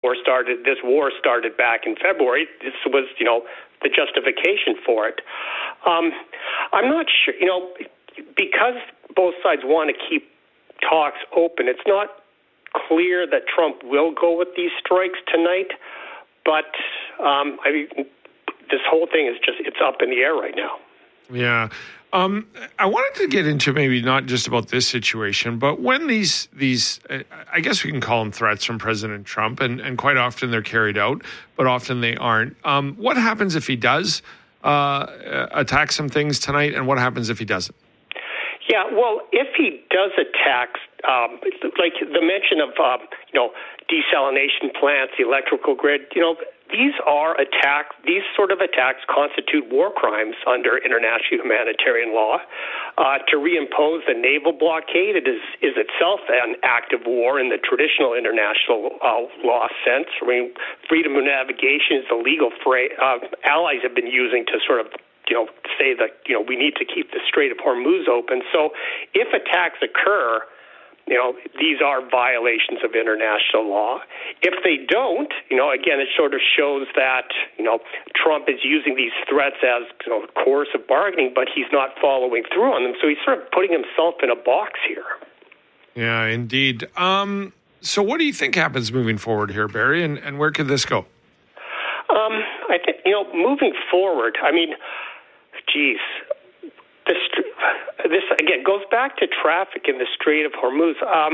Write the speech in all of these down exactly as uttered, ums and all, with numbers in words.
war started. This war started back in February. This was, you know, the justification for it. Um, I'm not sure, you know, because both sides want to keep talks open. It's not clear that Trump will go with these strikes tonight, but um, I mean, this whole thing is just, it's up in the air right now. Yeah. Um, I wanted to get into maybe not just about this situation, but when these, these uh, I guess we can call them threats from President Trump, and, and quite often they're carried out, but often they aren't. Um, what happens if he does uh, attack some things tonight, and what happens if he doesn't? Yeah, well, if he does attack, um, like the mention of, uh, you know, desalination plants, the electrical grid, you know, these are attacks, these sort of attacks constitute war crimes under international humanitarian law. Uh, to reimpose the naval blockade, it is, is itself an act of war in the traditional international uh, law sense. I mean, freedom of navigation is the legal phrase uh, allies have been using to sort of, you know, say that, you know, we need to keep the Strait of Hormuz open. So if attacks occur, you know, these are violations of international law. If they don't, you know, again, it sort of shows that, you know, Trump is using these threats as, you know, coercive bargaining, but he's not following through on them. So he's sort of putting himself in a box here. Yeah, indeed. Um, so what do you think happens moving forward here, Barry, and, and where could this go? Um, I think, you know, moving forward, I mean, geez, this, this again goes back to traffic in the Strait of Hormuz. Um,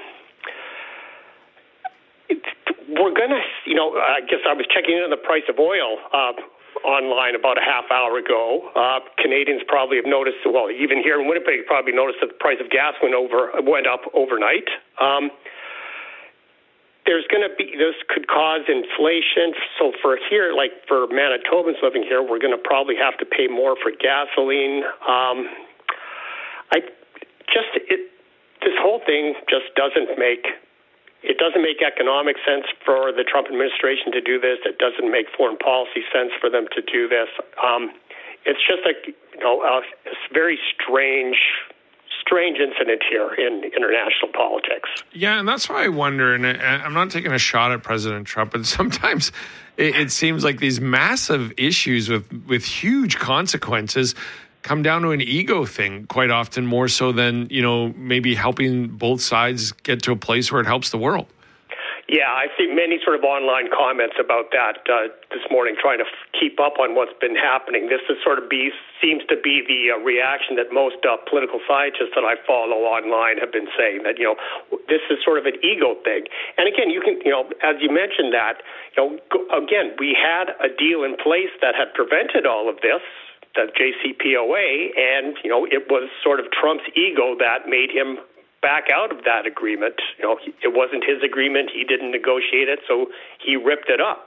it, we're going to, you know, I guess I was checking in on the price of oil uh, online about a half hour ago. Uh, Canadians probably have noticed, well, even here in Winnipeg, probably noticed that the price of gas went over went up overnight. Um, There's going to be, this could cause inflation. So for here, like for Manitobans living here, we're going to probably have to pay more for gasoline. Um, I just, it, this whole thing just doesn't make, it doesn't make economic sense for the Trump administration to do this. It doesn't make foreign policy sense for them to do this. Um, it's just like, you know, a, a very strange strange incident here in international politics. Yeah, and that's why I wonder, and I'm not taking a shot at President Trump, but sometimes it, it seems like these massive issues with, with huge consequences come down to an ego thing quite often, more so than, you know, maybe helping both sides get to a place where it helps the world. Yeah, I see many sort of online comments about that uh, this morning, trying to f- keep up on what's been happening. This is sort of be, seems to be the uh, reaction that most uh, political scientists that I follow online have been saying, that, you know, this is sort of an ego thing. And again, you can, you know, as you mentioned that, you know, go, again, we had a deal in place that had prevented all of this, the J C P O A, and, you know, it was sort of Trump's ego that made him back out of that agreement. You know, it wasn't his agreement. He didn't negotiate it, so he ripped it up.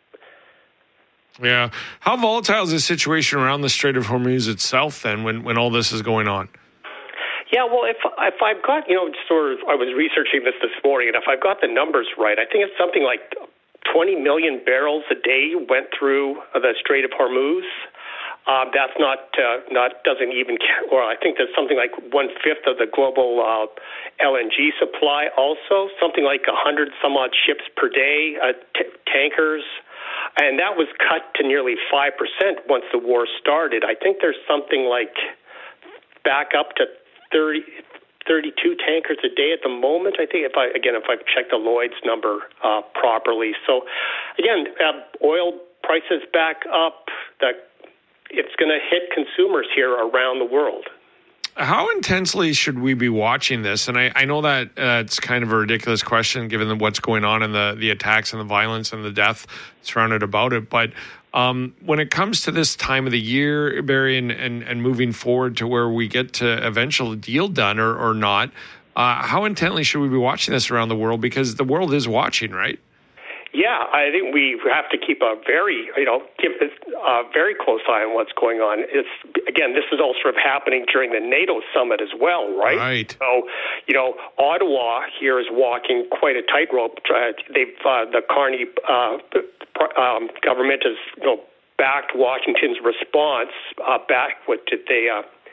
Yeah. How volatile is the situation around the Strait of Hormuz itself then when, when all this is going on? Yeah, well, if if I've got, you know, sort of, I was researching this this morning, and if I've got the numbers right, I think it's something like twenty million barrels a day went through the Strait of Hormuz. Uh, that's not uh, not doesn't even, or I think there's something like one fifth of the global uh, L N G supply. Also, something like a hundred some odd ships per day, uh, t- tankers, and that was cut to nearly five percent once the war started. I think there's something like back up to thirty, thirty-two tankers a day at the moment. I think if I again if I've checked the Lloyd's number uh, properly. So again, uh, oil prices back up. The It's going to hit consumers here around the world. How intensely should we be watching this? And I, I know that uh, it's kind of a ridiculous question given the, what's going on and the, the attacks and the violence and the death surrounded about it. But um, when it comes to this time of the year, Barry, and, and, and moving forward to where we get to eventual deal done or, or not, uh, how intently should we be watching this around the world? Because the world is watching, right? Yeah, I think we have to keep a very, you know, keep a very close eye on what's going on. It's again, this is all sort of happening during the NATO summit as well, right? Right. So, you know, Ottawa here is walking quite a tightrope. Uh, they've uh, the Carney uh, um, government has, you know, backed Washington's response. Uh, back, what did they? Uh,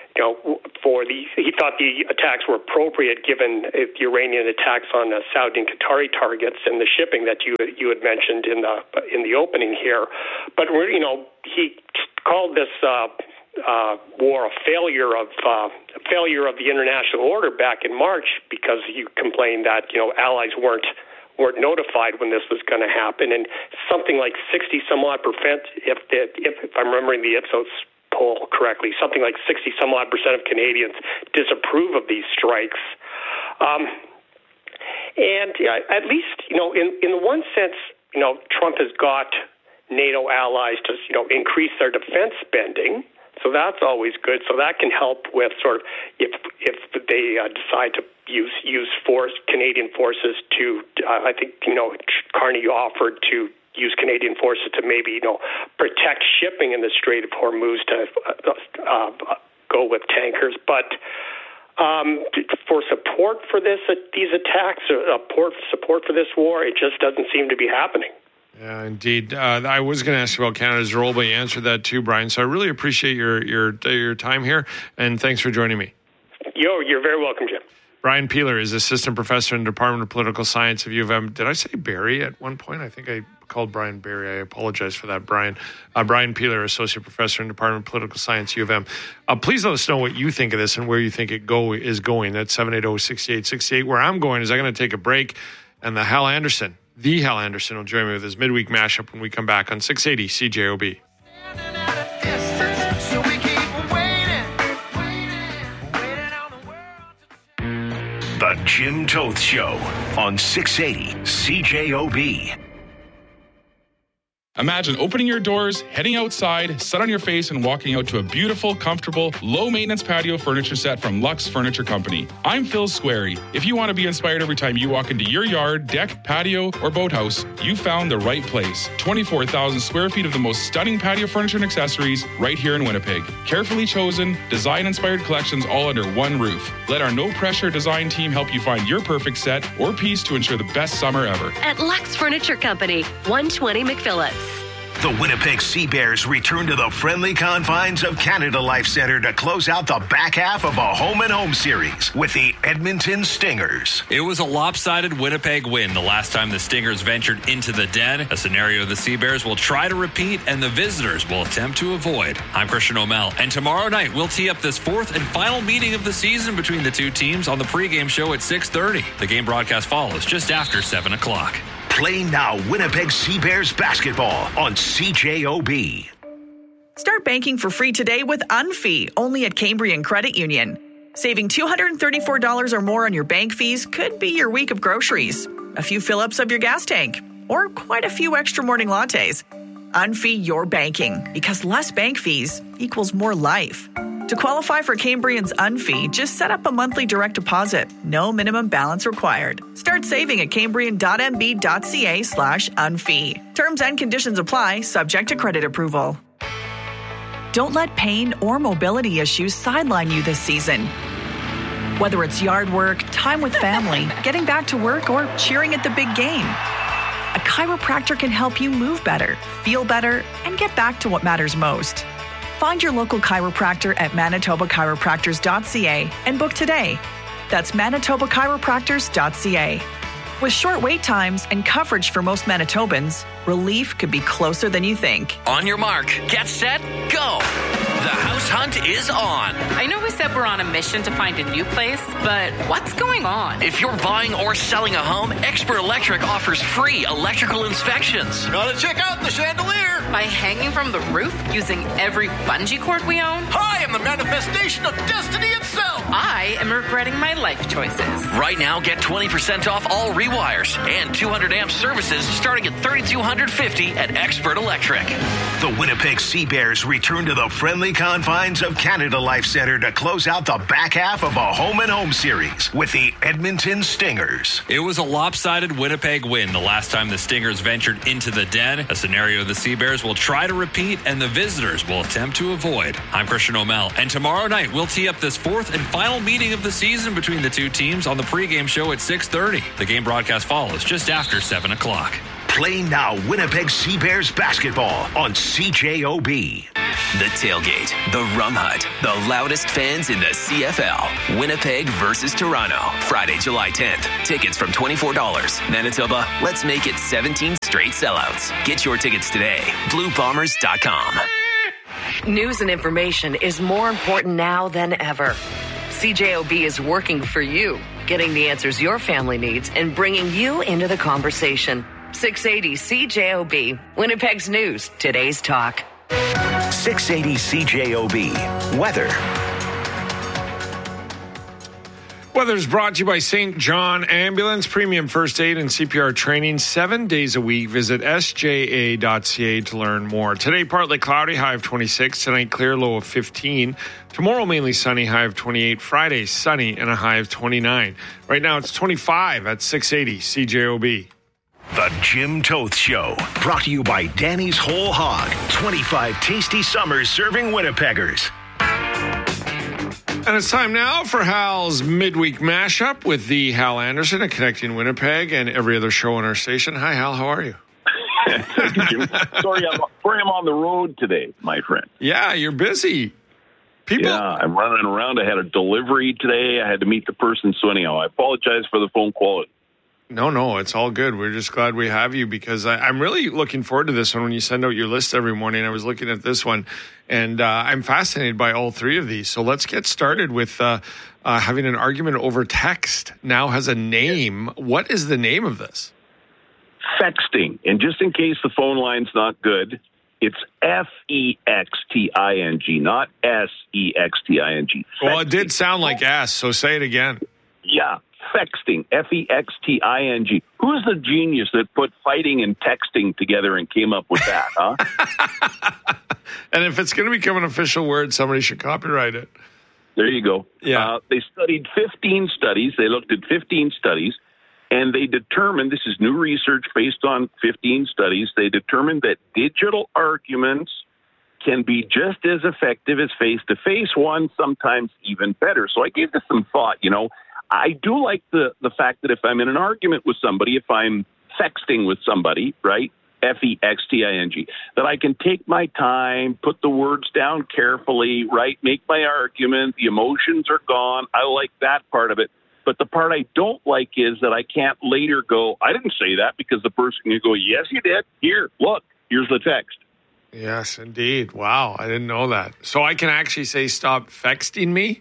you know, for the he thought the attacks were appropriate given the Iranian attacks on uh, Saudi and Qatari targets and the shipping that you you had mentioned in the in the opening here. But you know, he called this uh, uh, war a failure of uh, a failure of the international order back in March because he complained that you know allies weren't. weren't notified when this was going to happen, and something like sixty some odd percent, if, if if I'm remembering the Ipsos poll correctly, something like sixty some odd percent of Canadians disapprove of these strikes. Um, and uh, at least, you know, in in the one sense, you know, Trump has got NATO allies to, you know, increase their defense spending. So that's always good. So that can help with sort of if if they uh, decide to use use force Canadian forces to uh, I think you know Carney offered to use Canadian forces to maybe you know protect shipping in the Strait of Hormuz to uh, uh, go with tankers, but. Um, for support for this, uh, these attacks, uh, support support for this war, it just doesn't seem to be happening. Yeah, indeed. Uh, I was going to ask you about Canada's role, but you answered that too, Brian. So I really appreciate your your your time here, and thanks for joining me. Yo, you're very welcome, Jim. Brian Peeler is assistant professor in the Department of Political Science of U of M. Did I say Barry at one point? I think I called Brian Barry. I apologize for that, Brian. Uh, Brian Peeler, associate professor in the Department of Political Science, U of M. Uh, please let us know what you think of this and where you think it go is going. That's seven eight zero, six eight six eight. Where I'm going is I'm going to take a break, and the Hal Anderson, the Hal Anderson, will join me with his midweek mashup when we come back on six eighty C J O B. The Jim Toth Show on six eighty C J O B. Imagine opening your doors, heading outside, set on your face, and walking out to a beautiful, comfortable, low-maintenance patio furniture set from Lux Furniture Company. I'm Phil Squarey. If you want to be inspired every time you walk into your yard, deck, patio, or boathouse, you found the right place. twenty-four thousand square feet of the most stunning patio furniture and accessories right here in Winnipeg. Carefully chosen, design-inspired collections all under one roof. Let our no-pressure design team help you find your perfect set or piece to ensure the best summer ever. At Lux Furniture Company, one twenty McPhillips. The Winnipeg Sea Bears return to the friendly confines of Canada Life Centre to close out the back half of a home and home series with the Edmonton Stingers. It was a lopsided Winnipeg win the last time the Stingers ventured into the Den, a scenario the Sea Bears will try to repeat and the visitors will attempt to avoid. I'm Christian O'Mell, and tomorrow night we'll tee up this fourth and final meeting of the season between the two teams on the pregame show at six thirty. The game broadcast follows just after seven o'clock. Play now Winnipeg Sea Bears basketball on C J O B. Start banking for free today with Unfee, only at Cambrian Credit Union. Saving two hundred thirty-four dollars or more on your bank fees could be your week of groceries, a few fill-ups of your gas tank, or quite a few extra morning lattes. Unfee your banking, because less bank fees equals more life. To qualify for Cambrian's Unfee, just set up a monthly direct deposit. No minimum balance required. Start saving at cambrian.mb.ca slash unfee. Terms and conditions apply, subject to credit approval. Don't let pain or mobility issues sideline you this season. Whether it's yard work, time with family, getting back to work, or cheering at the big game, a chiropractor can help you move better, feel better, and get back to what matters most. Find your local chiropractor at manitoba chiropractors dot c a and book today. That's manitoba chiropractors dot c a. With short wait times and coverage for most Manitobans, relief could be closer than you think. On your mark, get set, go! The house hunt is on. I know we said we're on a mission to find a new place, but what's going on? If you're buying or selling a home, Expert Electric offers free electrical inspections. Gotta check out the chandelier. By hanging from the roof using every bungee cord we own? I am the manifestation of destiny itself. I am regretting my life choices. Right now, get twenty percent off all rewires and two hundred amp services starting at three thousand two hundred fifty dollars at Expert Electric. The Winnipeg Sea Bears return to the friendly confines of Canada Life Centre to close out the back half of a home and home series with the Edmonton Stingers. It was a lopsided Winnipeg win the last time the Stingers ventured into the Den, a scenario the Sea Bears will try to repeat and the visitors will attempt to avoid. I'm Christian O'Mell, and tomorrow night we'll tee up this fourth and final meeting of the season between the two teams on the pregame show at six thirty. The game broadcast follows just after seven o'clock. Play now Winnipeg Sea Bears basketball on C J O B. The Tailgate, the Rum Hut, the loudest fans in the C F L. Winnipeg versus Toronto, Friday, July tenth. Tickets from twenty-four dollars. Manitoba, let's make it seventeen straight sellouts. Get your tickets today. blue bombers dot com. News and information is more important now than ever. C J O B is working for you, getting the answers your family needs and bringing you into the conversation. six eighty C J O B, Winnipeg's news, today's talk. six eighty C J O B. Weather. Weather is brought to you by Saint John Ambulance, premium first aid and C P R training seven days a week. Visit S J A dot C A to learn more. Today, partly cloudy, high of twenty-six. Tonight, clear, low of fifteen. Tomorrow, mainly sunny, high of twenty-eight. Friday, sunny and a high of twenty-nine. Right now, it's twenty-five at six eighty C J O B. The Jim Toth Show, brought to you by Danny's Whole Hog. twenty-five tasty summers serving Winnipeggers. And it's time now for Hal's midweek mashup with the Hal Anderson at Connecting Winnipeg and every other show on our station. Hi, Hal. How are you? Jim. Sorry, I'm, sorry, I'm on the road today, my friend. Yeah, you're busy. People. Yeah, I'm running around. I had a delivery today. I had to meet the person. So anyhow, I apologize for the phone quality. No, no, it's all good. We're just glad we have you because I, I'm really looking forward to this one when you send out your list every morning. I was looking at this one, and uh, I'm fascinated by all three of these. So let's get started with uh, uh, having an argument over text now has a name. What is the name of this? Fexting. And just in case the phone line's not good, it's F E X T I N G, not S E X T I N G. Well, it did sound like S, so say it again. Yeah. Fexting, F E X T I N G. Who's the genius that put fighting and texting together and came up with that, huh? And if it's going to become an official word, somebody should copyright it. There you go. Yeah. Uh, they studied fifteen studies. They looked at fifteen studies, and they determined, this is new research based on fifteen studies, they determined that digital arguments can be just as effective as face-to-face ones, sometimes even better. So I gave this some thought, you know. I do like the, the fact that if I'm in an argument with somebody, if I'm sexting with somebody, right, F E X T I N G, that I can take my time, put the words down carefully, right, make my argument, the emotions are gone. I like that part of it. But the part I don't like is that I can't later go, I didn't say that, because the person can go, yes, you did. Here, look, here's the text. Yes, indeed. Wow, I didn't know that. So I can actually say, stop fexting me?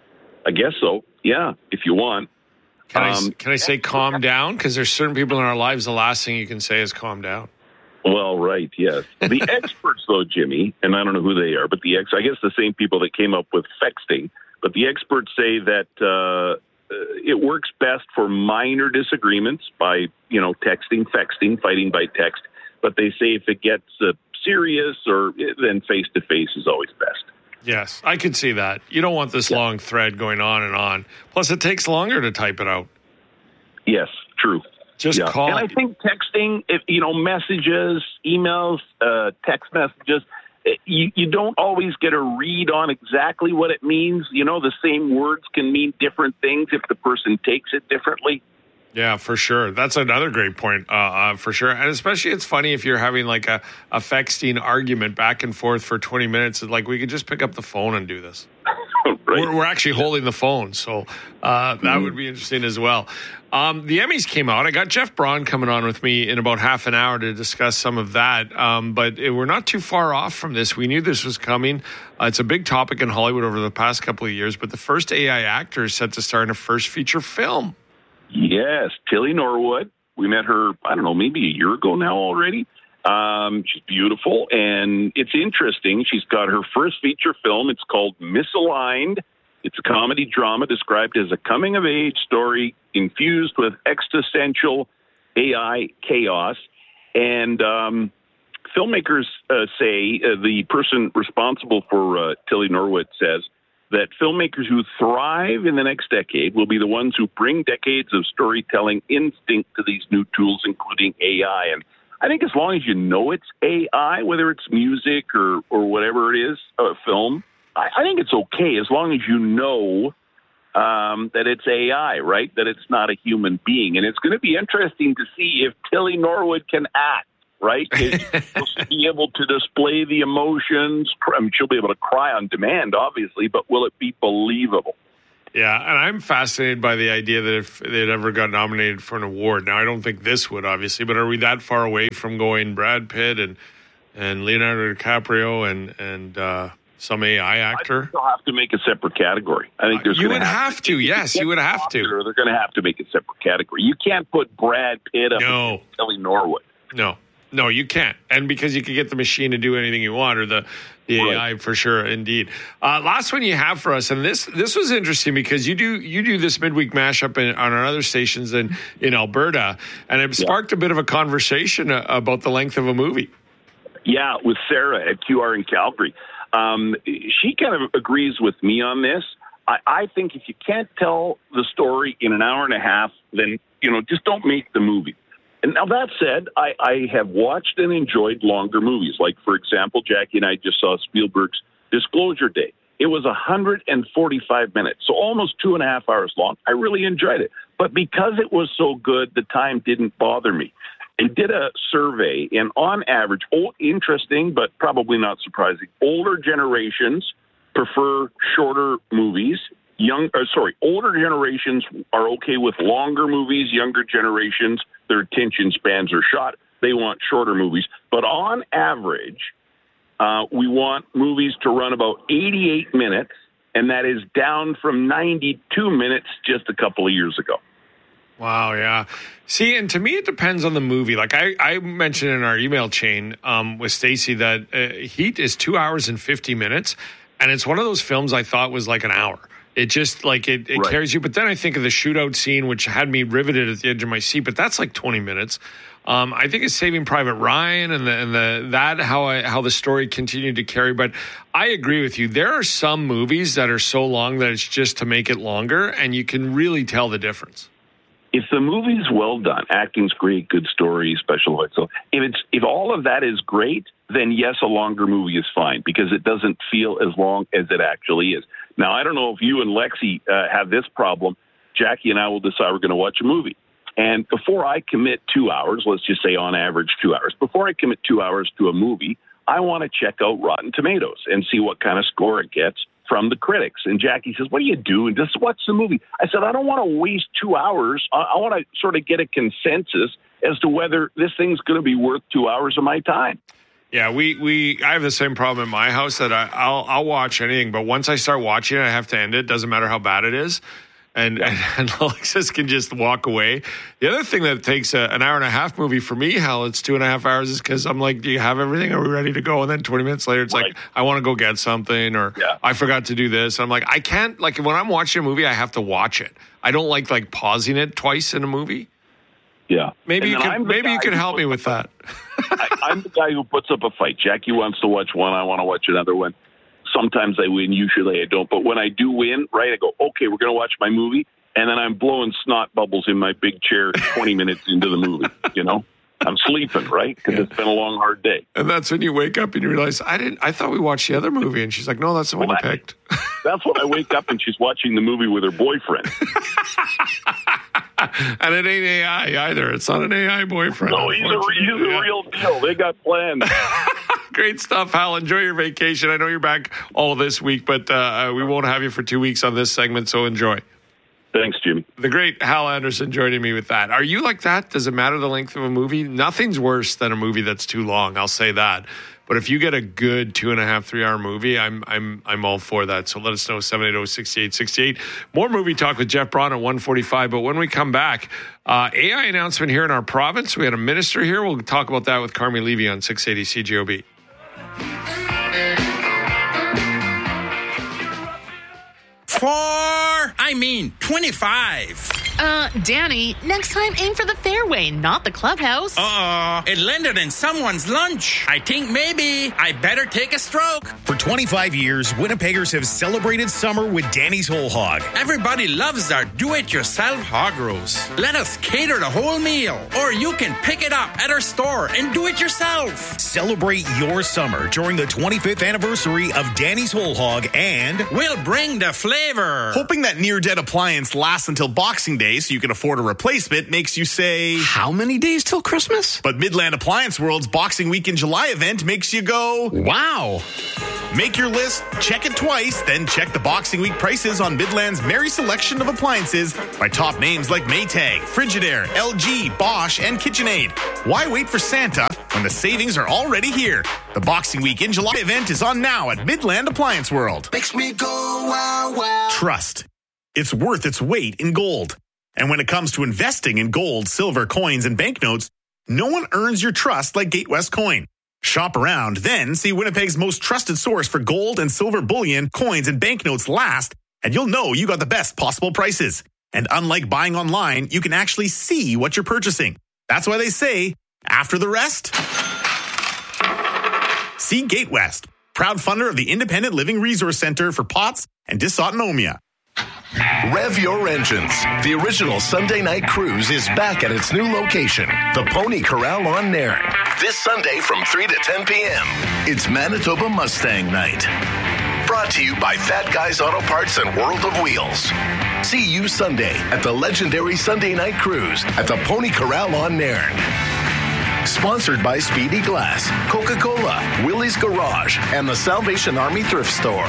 I guess so. Yeah, if you want. Can, um, I, can I say calm down? Because there's certain people in our lives, the last thing you can say is calm down. Well, right, yes. The experts, though, Jimmy, and I don't know who they are, but the ex I guess the same people that came up with fexting, but the experts say that uh, it works best for minor disagreements by, you know, texting, fexting, fighting by text. But they say if it gets uh, serious, or then face-to-face is always best. Yes, I can see that. You don't want this yeah. long thread going on and on. Plus, it takes longer to type it out. Yes, true. Just yeah. call. And I think texting, if, you know, messages, emails, uh, text messages, you, you don't always get a read on exactly what it means. You know, the same words can mean different things if the person takes it differently. Yeah, for sure. That's another great point, uh, uh, for sure. And especially it's funny if you're having like a, a fexting argument back and forth for twenty minutes. It's like we could just pick up the phone and do this. Right. We're, we're actually holding the phone, so uh, that mm. would be interesting as well. Um, the Emmys came out. I got Jeff Braun coming on with me in about half an hour to discuss some of that, um, but it, we're not too far off from this. We knew this was coming. Uh, it's a big topic in Hollywood over the past couple of years, but the first A I actor is set to star in a first feature film. Yes, Tilly Norwood. We met her, I don't know, maybe a year ago now already. Um, she's beautiful, and it's interesting. She's got her first feature film. It's called Misaligned. It's a comedy drama described as a coming-of-age story infused with existential A I chaos. And um, filmmakers uh, say, uh, the person responsible for uh, Tilly Norwood says, that filmmakers who thrive in the next decade will be the ones who bring decades of storytelling instinct to these new tools, including A I. And I think as long as you know it's A I, whether it's music or, or whatever it is, a film, I, I think it's okay as long as you know um, that it's A I, right? That it's not a human being. And it's going to be interesting to see if Tilly Norwood can act. right? She's supposed to be able to display the emotions. I mean, she'll be able to cry on demand, obviously, but will it be believable? Yeah, and I'm fascinated by the idea that if they'd ever got nominated for an award, now I don't think this would, obviously, but are we that far away from going Brad Pitt and and Leonardo DiCaprio and and uh, some A I actor? I think they'll have to make a separate category. I think there's you would have, have to. to yes, you would have popular, to. They're going to have to make a separate category. You can't put Brad Pitt up no. against Kelly Norwood. No. No, you can't. And because you can get the machine to do anything you want, or the, the right. A I for sure, indeed. Uh, last one you have for us, and this this was interesting because you do you do this midweek mashup in, on our other stations in, in Alberta, and it sparked yeah. a bit of a conversation about the length of a movie. Yeah, with Sarah at Q R in Calgary. Um, she kind of agrees with me on this. I, I think if you can't tell the story in an hour and a half, then, you know, just don't make the movie. And now that said, I, I have watched and enjoyed longer movies. Like, for example, Jackie and I just saw Spielberg's Disclosure Day. It was one hundred forty-five minutes, so almost two and a half hours long. I really enjoyed it. But because it was so good, the time didn't bother me. I did a survey, and on average, old, interesting, but probably not surprising, older generations prefer shorter movies. Young, uh, sorry, older generations are okay with longer movies. Younger generations, their attention spans are shot. They want shorter movies. But on average, uh, we want movies to run about eighty-eight minutes, and that is down from ninety-two minutes just a couple of years ago. Wow, yeah. See, and to me, it depends on the movie. Like I, I mentioned in our email chain um, with Stacey that uh, Heat is two hours and fifty minutes, and it's one of those films I thought was like an hour. It just, like, it, it right. carries you. But then I think of the shootout scene, which had me riveted at the edge of my seat, but that's like twenty minutes. Um, I think it's Saving Private Ryan and the and the that how I, how the story continued to carry. But I agree with you. There are some movies that are so long that it's just to make it longer, and you can really tell the difference. If the movie's well done, acting's great, good story, special effects, so if it's if all of that is great, then yes, a longer movie is fine because it doesn't feel as long as it actually is. Now, I don't know if you and Lexi uh, have this problem. Jackie and I will decide we're going to watch a movie. And before I commit two hours, let's just say on average two hours, before I commit two hours to a movie, I want to check out Rotten Tomatoes and see what kind of score it gets from the critics. And Jackie says, what do you do? And just watch the movie. I said, I don't want to waste two hours. I, I want to sort of get a consensus as to whether this thing's going to be worth two hours of my time. Yeah, we, we I have the same problem in my house that I, I'll I'll watch anything, but once I start watching it, I have to end it. Doesn't matter how bad it is. And, yeah. and, and Alexis can just walk away. The other thing that takes a, an hour and a half movie for me, Hal, it's two and a half hours, is because I'm like, do you have everything? Are we ready to go? And then twenty minutes later, it's right. like, I want to go get something, or yeah. I forgot to do this. I'm like, I can't, like, when I'm watching a movie, I have to watch it. I don't like, like, pausing it twice in a movie. Yeah. Maybe you can, maybe you can help me with that. I, I'm the guy who puts up a fight. Jackie wants to watch one. I want to watch another one. Sometimes I win. Usually I don't. But when I do win, right, I go, okay, we're going to watch my movie. And then I'm blowing snot bubbles in my big chair twenty minutes into the movie, you know? I'm sleeping, right? Because yeah. it's been a long, hard day. And that's when you wake up and you realize, I didn't. I thought we watched the other movie. And she's like, no, that's the well, one you that, picked. That's when I wake up and she's watching the movie with her boyfriend. And it ain't A I either. It's not an A I boyfriend. No, he's a, he's a yeah. real deal. They got plans. Great stuff, Hal. Enjoy your vacation. I know you're back all this week, but uh, we won't have you for two weeks on this segment, so enjoy. Thanks, Jimmy. The great Hal Anderson joining me with that. Are you like that? Does it matter the length of a movie? Nothing's worse than a movie that's too long. I'll say that. But if you get a good two and a half, three hour movie, I'm I'm I'm all for that. So let us know, seven eight zero, six eight six eight. More movie talk with Jeff Braun at one forty-five. But when we come back, uh, A I announcement here in our province. We had a minister here. We'll talk about that with Carmi Levy on six eighty C J O B. Four, I mean twenty-five. Uh, Danny, next time aim for the fairway, not the clubhouse. Uh-oh, it landed in someone's lunch. I think maybe I better take a stroke. For twenty-five years, Winnipeggers have celebrated summer with Danny's Whole Hog. Everybody loves our do-it-yourself hog roast. Let us cater the whole meal, or you can pick it up at our store and do it yourself. Celebrate your summer during the twenty-fifth anniversary of Danny's Whole Hog, and we'll bring the flavor. Hoping that near-dead appliance lasts until Boxing Day, day so you can afford a replacement makes you say, how many days till Christmas? But Midland Appliance World's Boxing Week in July event makes you go, wow. Make your list, check it twice, then check the Boxing Week prices on Midland's merry selection of appliances by top names like Maytag, Frigidaire, L G, Bosch, and KitchenAid. Why wait for Santa when the savings are already here? The Boxing Week in July event is on now at Midland Appliance World. Makes me go wow, wow. Trust. It's worth its weight in gold. And when it comes to investing in gold, silver, coins, and banknotes, no one earns your trust like Gatewest Coin. Shop around, then see Winnipeg's most trusted source for gold and silver bullion, coins, and banknotes last, and you'll know you got the best possible prices. And unlike buying online, you can actually see what you're purchasing. That's why they say, after the rest, see Gatewest, proud funder of the Independent Living Resource Center for P O T S and Dysautonomia. Rev your engines. The original Sunday night cruise is back at its new location, the Pony Corral on Nairn. This Sunday from three to ten p.m. It's Manitoba Mustang Night. Brought to you by Fat Guys Auto Parts and World of Wheels. See you Sunday at the legendary Sunday night cruise at the Pony Corral on Nairn. Sponsored by Speedy Glass, Coca-Cola, Willie's Garage, and the Salvation Army Thrift Store.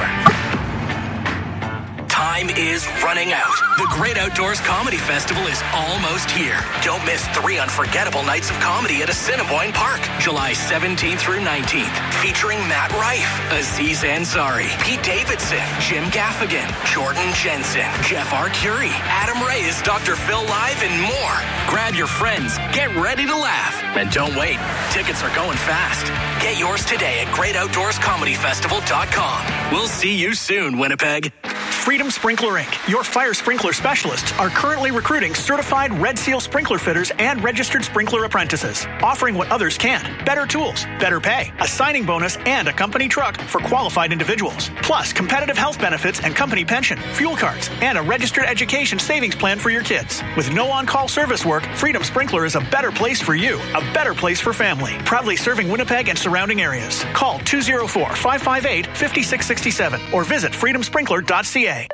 Time is running out. The Great Outdoors Comedy Festival is almost here. Don't miss three unforgettable nights of comedy at Assiniboine Park, July seventeenth through nineteenth, featuring Matt Rife, Aziz Ansari, Pete Davidson, Jim Gaffigan, Jordan Jensen, Jeff Arcuri, Adam Reyes, Doctor Phil Live, and more. Grab your friends, get ready to laugh, and don't wait. Tickets are going fast. Get yours today at great outdoors comedy festival dot com. We'll see you soon, Winnipeg. Freedom Sprinkler Incorporated, your fire sprinkler specialists, are currently recruiting certified Red Seal sprinkler fitters and registered sprinkler apprentices, offering what others can't: better tools, better pay, a signing bonus, and a company truck for qualified individuals. Plus, competitive health benefits and company pension, fuel cards, and a registered education savings plan for your kids. With no on-call service work, Freedom Sprinkler is a better place for you, a better place for family. Proudly serving Winnipeg and surrounding areas. Call two oh four, five five eight, five six six seven or visit freedom sprinkler dot c a.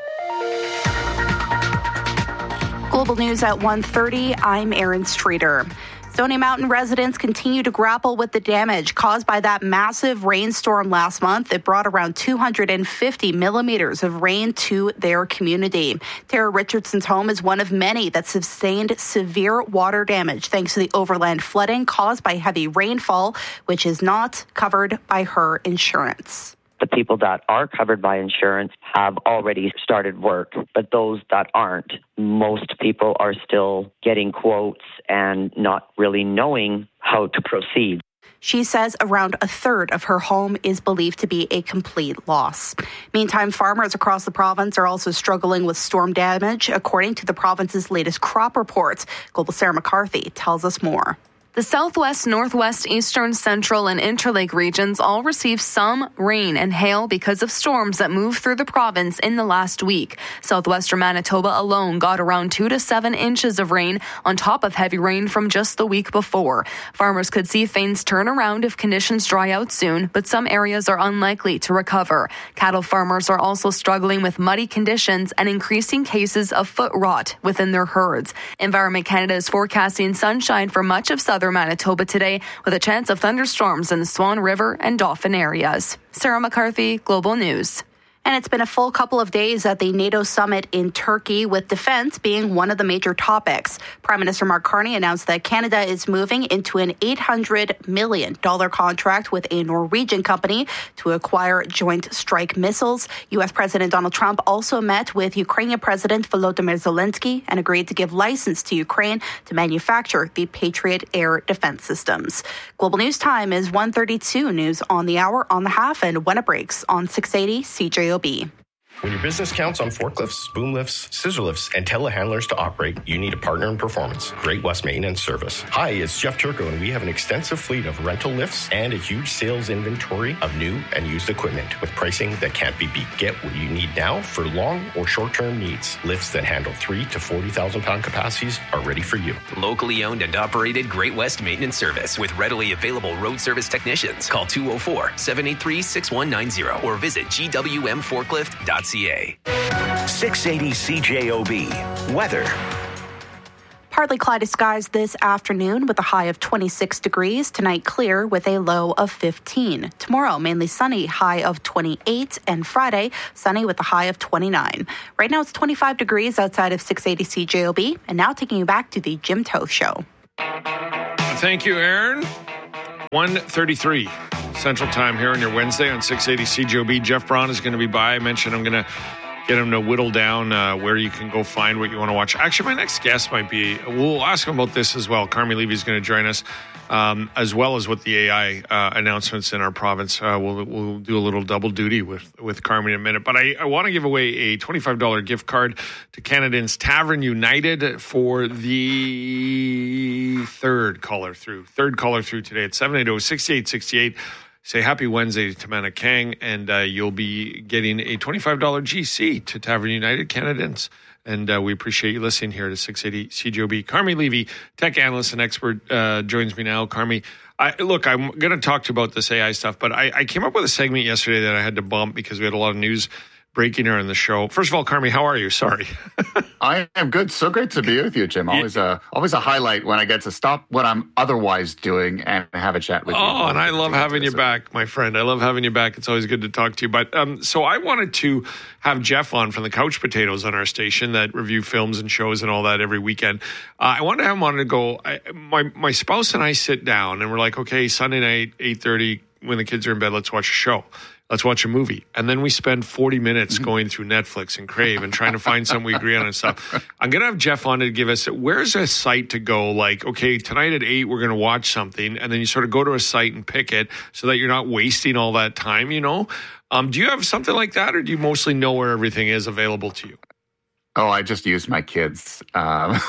Global News at one thirty, I'm Erin Streeter. Stony Mountain residents continue to grapple with the damage caused by that massive rainstorm last month. It brought around two hundred fifty millimeters of rain to their community. Tara Richardson's home is one of many that sustained severe water damage thanks to the overland flooding caused by heavy rainfall, which is not covered by her insurance. The people that are covered by insurance have already started work, but those that aren't, most people are still getting quotes and not really knowing how to proceed. She says around a third of her home is believed to be a complete loss. Meantime, farmers across the province are also struggling with storm damage, according to the province's latest crop reports. Global Sarah McCarthy tells us more. The southwest, northwest, eastern, central, and interlake regions all received some rain and hail because of storms that moved through the province in the last week. Southwestern Manitoba alone got around two to seven inches of rain on top of heavy rain from just the week before. Farmers could see things turn around if conditions dry out soon, but some areas are unlikely to recover. Cattle farmers are also struggling with muddy conditions and increasing cases of foot rot within their herds. Environment Canada is forecasting sunshine for much of southern Manitoba today, with a chance of thunderstorms in the Swan River and Dauphin areas. Sarah McCarthy, Global News. And it's been a full couple of days at the NATO summit in Turkey, with defense being one of the major topics. Prime Minister Mark Carney announced that Canada is moving into an eight hundred million dollars contract with a Norwegian company to acquire joint strike missiles. U S. President Donald Trump also met with Ukrainian President Volodymyr Zelensky and agreed to give license to Ukraine to manufacture the Patriot air defense systems. Global News time is one thirty-two. News on the hour, on the half, and when it breaks on six eighty C J O B. When your business counts on forklifts, boom lifts, scissor lifts, and telehandlers to operate, you need a partner in performance. Great West Maintenance Service. Hi, it's Jeff Turco, and we have an extensive fleet of rental lifts and a huge sales inventory of new and used equipment with pricing that can't be beat. Get what you need now for long or short-term needs. Lifts that handle three to forty thousand pound capacities are ready for you. Locally owned and operated Great West Maintenance Service with readily available road service technicians. Call two oh four, seven eight three, six one nine zero or visit G W M forklift dot C A. six eighty C J O B. Weather. Partly cloudy skies this afternoon with a high of twenty-six degrees. Tonight, clear with a low of fifteen. Tomorrow, mainly sunny, high of twenty-eight. And Friday, sunny with a high of twenty-nine. Right now, it's twenty-five degrees outside of six eighty C J O B. And now taking you back to the Jim Toth Show. Thank you, Aaron. one thirty-three Central Time here on your Wednesday on six eighty C J O B. Jeff Braun is going to be by. I mentioned I'm going to get him to whittle down uh, where you can go find what you want to watch. Actually, my next guest might be, we'll ask him about this as well. Carmi Levy is going to join us, um, as well as with the A I uh, announcements in our province. Uh, we'll we'll do a little double duty with, with Carmi in a minute. But I, I want to give away a twenty-five dollars gift card to Canadians Tavern United for the third caller through. Third caller through today at seven eight zero, six eight six eight. Say happy Wednesday to Tamana Kang, and uh, you'll be getting a twenty-five dollars G C to Tavern United Canadians. And uh, we appreciate you listening here to six eighty C J O B. Carmi Levy, tech analyst and expert, uh, joins me now. Carmi, I, look, I'm going to talk to you about this A I stuff, but I, I came up with a segment yesterday that I had to bump because we had a lot of news breaking here on the show. First of all, Carmi, how are you? Sorry. I am good. So great to be with you, Jim. Always a always a highlight when I get to stop what I'm otherwise doing and have a chat with oh, you. Oh, and I love having you back, my friend. I love having you back. It's always good to talk to you. But um, so I wanted to have Jeff on from the Couch Potatoes on our station that review films and shows and all that every weekend. Uh, I wanted to have him on to go. I, my my spouse and I sit down and we're like, okay, Sunday night, eight thirty, when the kids are in bed, let's watch a show. Let's watch a movie. And then we spend forty minutes going through Netflix and Crave and trying to find something we agree on and stuff. I'm going to have Jeff on to give us, where's a site to go? Like, okay, tonight at eight, we're going to watch something. And then you sort of go to a site and pick it so that you're not wasting all that time, you know? Um, do you have something like that, or do you mostly know where everything is available to you? Oh, I just use my kids. Um,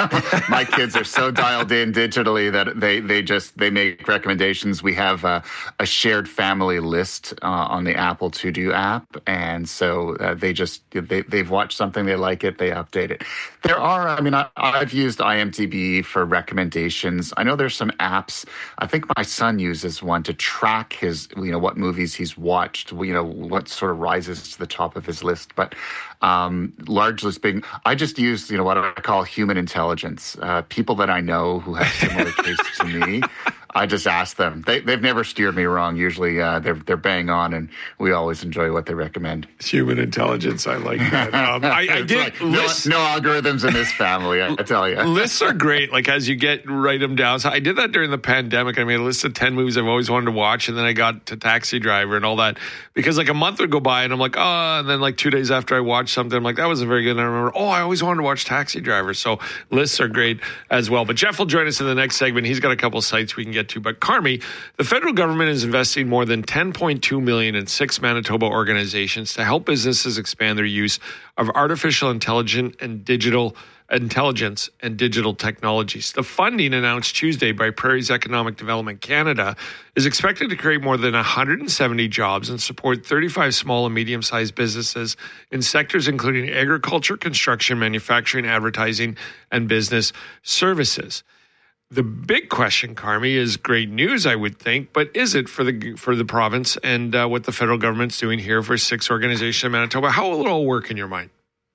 my kids are so dialed in digitally that they they just they make recommendations. We have a, a shared family list uh, on the Apple To Do app, and so uh, they just they they've watched something, they like it, they update it. There are, I mean, I, I've used I M D B for recommendations. I know there's some apps. I think my son uses one to track his, you know, what movies he's watched. You know, what sort of rises to the top of his list, but. Um, largely speaking, I just use, you know, what I call human intelligence. Uh, people that I know who have similar tastes to me, I just ask them. They, they've never steered me wrong. Usually uh, they're they're bang on, and we always enjoy what they recommend. Human intelligence, I like that. Um, I, I did like, lists, no, no algorithms in this family, I, I tell you. Lists are great. Like as you get write them down. So I did that during the pandemic. I made a list of ten movies I've always wanted to watch, and then I got to Taxi Driver and all that because like a month would go by, and I'm like, oh, and then like two days after I watched something, I'm like, that wasn't very good. And I remember, oh, I always wanted to watch Taxi Driver. So lists are great as well. But Jeff will join us in the next segment. He's got a couple sites we can get to. But Carmi, the federal government is investing more than ten point two million dollars in six Manitoba organizations to help businesses expand their use of artificial intelligence and digital intelligence and digital technologies. The funding announced Tuesday by Prairie's Economic Development Canada is expected to create more than one hundred seventy jobs and support thirty-five small and medium-sized businesses in sectors including agriculture, construction, manufacturing, advertising, and business services. The big question, Carmi, is great news, I would think, but is it for the for the province and uh, what the federal government's doing here for six organizations in Manitoba? How will it all work in your mind?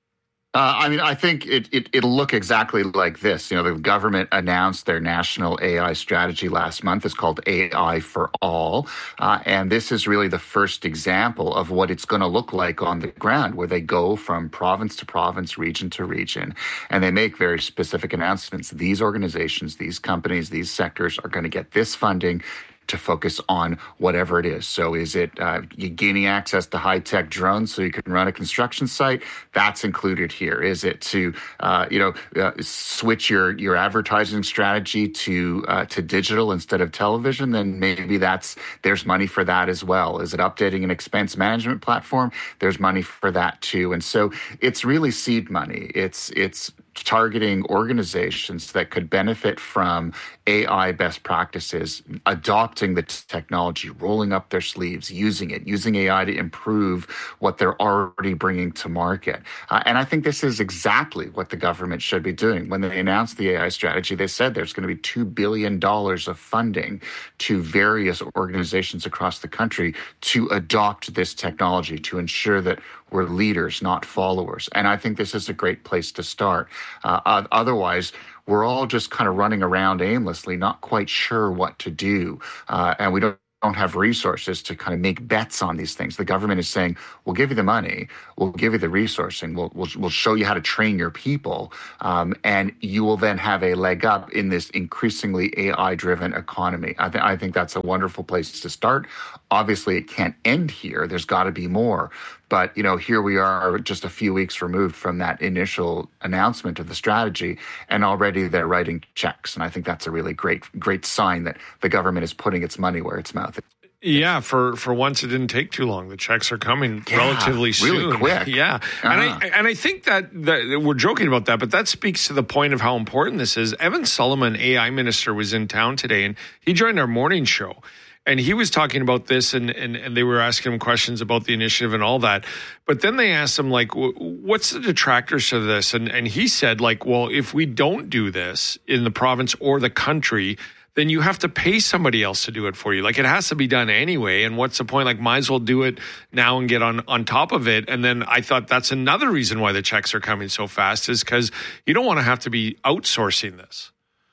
Uh, I mean, I think it, it, it'll look exactly like this. You know, the government announced their national A I strategy last month. It's called A I for All. Uh, and this is really the first example of what it's going to look like on the ground, where they go from province to province, region to region, and they make very specific announcements. These organizations, these companies, these sectors are going to get this funding to focus on whatever it is. So is it uh, you gaining access to high-tech drones so you can run a construction site? That's included here. Is it to, uh, you know, uh, switch your, your advertising strategy to uh, to digital instead of television? Then maybe that's there's money for that as well. Is it updating an expense management platform? There's money for that too. And so it's really seed money. It's it's targeting organizations that could benefit from A I best practices, adopting the t- technology, rolling up their sleeves, using it, using A I to improve what they're already bringing to market. Uh, and I think this is exactly what the government should be doing. When they announced the A I strategy, they said there's going to be two billion dollars of funding to various organizations across the country to adopt this technology, to ensure that We're leaders, not followers. And I think this is a great place to start. Uh, otherwise, we're all just kind of running around aimlessly, not quite sure what to do. Uh, and we don't don't have resources to kind of make bets on these things. The government is saying, we'll give you the money, we'll give you the resourcing, we'll we'll, we'll show you how to train your people, um, and you will then have a leg up in this increasingly A I-driven economy. I, th- I think that's a wonderful place to start. Obviously, it can't end here. There's got to be more. But, you know, here we are just a few weeks removed from that initial announcement of the strategy, and already they're writing checks. And I think that's a really great, great sign that the government is putting its money where its mouth is. Yeah, for, for once it didn't take too long. The checks are coming yeah, relatively soon. Really quick. Yeah. Uh-huh. And I and I think that, that we're joking about that, but that speaks to the point of how important this is. Evan Solomon, A I minister, was in town today, and he joined our morning show. And he was talking about this, and, and, and they were asking him questions about the initiative and all that. But then they asked him, like, what's the detractors to this? And and he said, like, well, if we don't do this in the province or the country, then you have to pay somebody else to do it for you. Like, it has to be done anyway. And what's the point? Like, might as well do it now and get on, on top of it. And then I thought that's another reason why the checks are coming so fast, is because you don't want to have to be outsourcing this.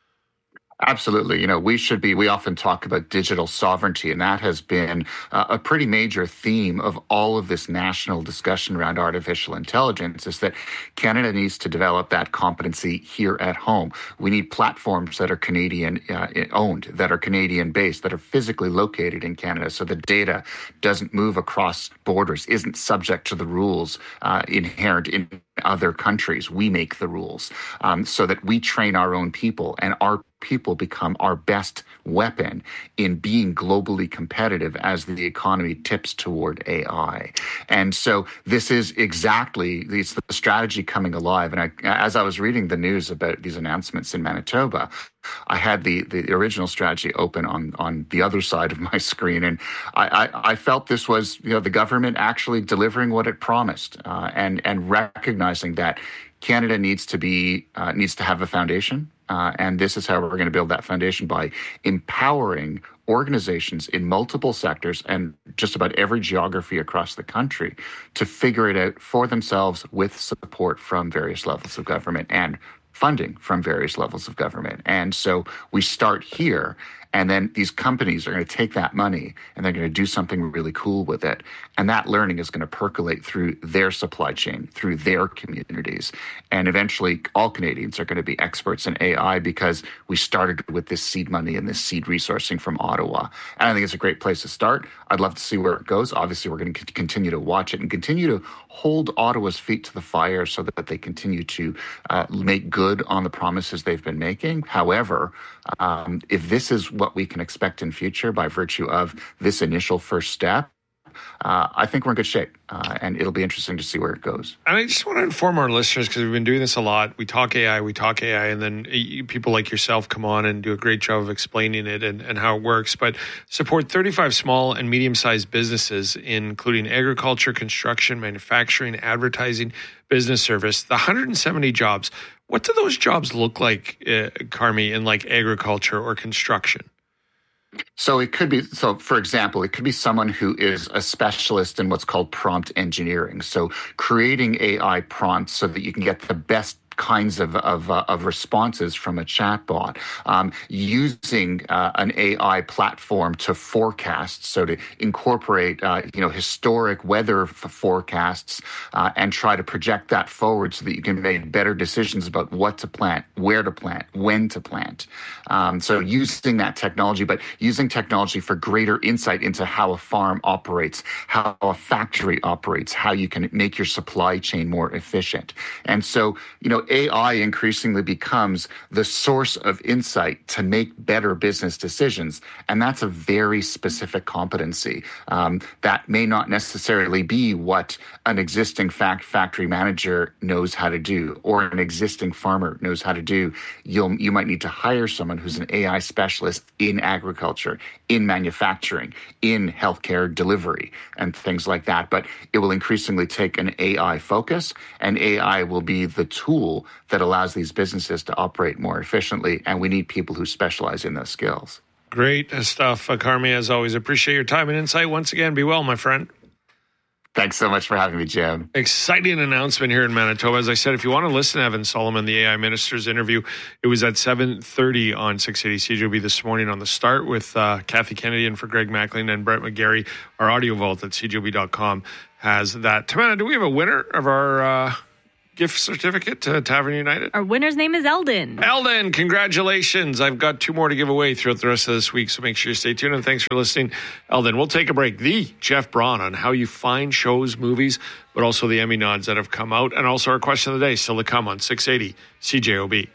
Absolutely. You know, we should be, we often talk about digital sovereignty, and that has been uh, a pretty major theme of all of this national discussion around artificial intelligence, is that Canada needs to develop that competency here at home. We need platforms that are Canadian uh, owned, that are Canadian based, that are physically located in Canada, so the data doesn't move across borders, isn't subject to the rules uh, inherent in other countries. We make the rules, um, so that we train our own people, and our people become our best weapon in being globally competitive as the economy tips toward A I. And so this is exactly, it's the strategy coming alive. And I, as I was reading the news about these announcements in Manitoba, I had the, the original strategy open on, on the other side of my screen, and I, I, I felt this was, you know, the government actually delivering what it promised, uh, and and recognizing that Canada needs to be uh, needs to have a foundation, uh, and this is how we're going to build that foundation, by empowering organizations in multiple sectors and just about every geography across the country to figure it out for themselves with support from various levels of government and funding from various levels of government. And so we start here, and then these companies are going to take that money and they're going to do something really cool with it. And that learning is going to percolate through their supply chain, through their communities. And eventually all Canadians are going to be experts in A I, because we started with this seed money and this seed resourcing from Ottawa. And I think it's a great place to start. I'd love to see where it goes. Obviously, we're going to continue to watch it and continue to hold Ottawa's feet to the fire so that they continue to uh, make good on the promises they've been making. However, um, if this is what we can expect in future by virtue of this initial first step, Uh, I think we're in good shape, uh, and it'll be interesting to see where it goes. And I just want to inform our listeners, because we've been doing this a lot. We talk A I, we talk A I, and then people like yourself come on and do a great job of explaining it and, and how it works. But support thirty-five small and medium-sized businesses, including agriculture, construction, manufacturing, advertising, business service, the one hundred seventy jobs. What do those jobs look like, uh, Carmi, in like agriculture or construction? So it could be, so for example, it could be someone who is a specialist in what's called prompt engineering. So creating A I prompts so that you can get the best kinds of of, uh, of responses from a chatbot, um, using uh, an A I platform to forecast, so to incorporate uh, you know historic weather f- forecasts uh, and try to project that forward so that you can make better decisions about what to plant, where to plant, when to plant. Um, so using that technology, but using technology for greater insight into how a farm operates, how a factory operates, how you can make your supply chain more efficient. And so, you know, A I increasingly becomes the source of insight to make better business decisions. And that's a very specific competency um, that may not necessarily be what an existing fact factory manager knows how to do, or an existing farmer knows how to do. You'll, you might need to hire someone who's an A I specialist in agriculture, in manufacturing, in healthcare delivery, and things like that. But it will increasingly take an A I focus, and A I will be the tool that allows these businesses to operate more efficiently, and we need people who specialize in those skills. Great stuff, uh, Carmi, as always. Appreciate your time and insight once again. Be well, my friend. Thanks so much for having me, Jim. Exciting announcement here in Manitoba. As I said, if you want to listen to Evan Solomon, the A I minister's interview, it was at seven thirty on six eighty C J O B this morning on the start with uh, Kathy Kennedy and for Greg Macklin and Brett McGarry. Our audio vault at C J O B dot com has that. Tamana, do we have a winner of our uh, gift certificate to Tavern United? Our winner's name is Eldon. Eldon, congratulations. I've got two more to give away throughout the rest of this week, so make sure you stay tuned, and thanks for listening. Eldon, we'll take a break. The Jeff Braun on how you find shows, movies, but also the Emmy nods that have come out, and also our question of the day still to come on six eighty C J O B.